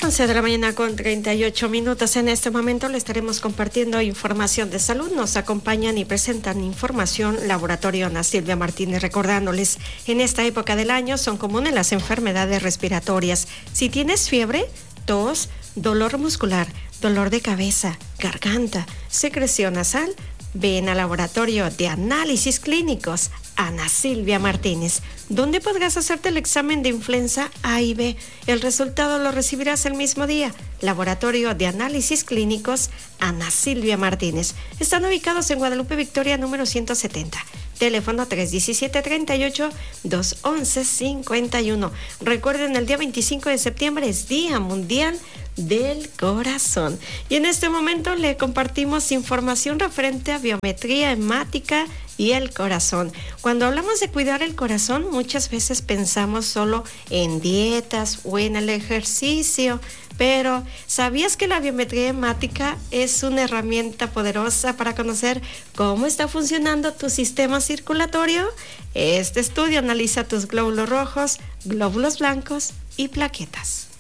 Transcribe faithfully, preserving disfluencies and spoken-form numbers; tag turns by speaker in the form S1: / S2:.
S1: once de la mañana con treinta y ocho minutos. En este momento le estaremos compartiendo información de salud. Nos acompañan y presentan información Laboratorio Ana Silvia Martínez, recordándoles, en esta época del año son comunes las enfermedades respiratorias. Si tienes fiebre, tos, dolor muscular, dolor de cabeza, garganta, secreción nasal, ven al Laboratorio de Análisis Clínicos Ana Silvia Martínez, donde podrás hacerte el examen de influenza A y B. El resultado lo recibirás el mismo día. Laboratorio de Análisis Clínicos Ana Silvia Martínez. Están ubicados en Guadalupe Victoria número ciento setenta. Teléfono tres uno siete, tres ocho, dos once, cincuenta y uno. Recuerden, el día veinticinco de septiembre es Día Mundial del Corazón. Y en este momento le compartimos información referente a biometría hemática y el corazón. Cuando hablamos de cuidar el corazón, muchas veces pensamos solo en dietas o en el ejercicio, pero ¿sabías que la biometría hemática es una herramienta poderosa para conocer cómo está funcionando tu sistema circulatorio? Este estudio analiza tus glóbulos rojos, glóbulos blancos y plaquetas.